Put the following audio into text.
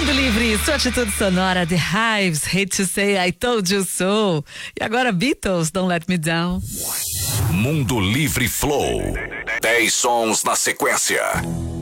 Mundo Livre, sua atitude sonora de Hives, Hate to Say I Told You So. E agora Beatles, Don't Let Me Down. Mundo Livre Flow. 10 sons na sequência.